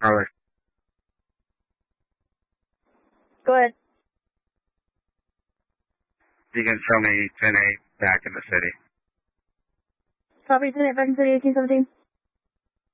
Carlos. Go ahead. You can show me 10-8 back in the city. Copy 10-8 back in city 1817.